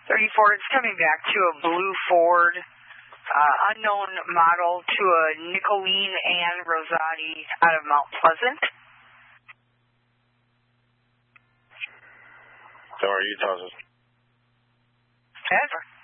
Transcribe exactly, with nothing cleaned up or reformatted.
thirty-four, it's coming back to a blue Ford, uh, unknown model, to a Nicolene Ann Rosati out of Mount Pleasant. So are you, Tasha? Ever.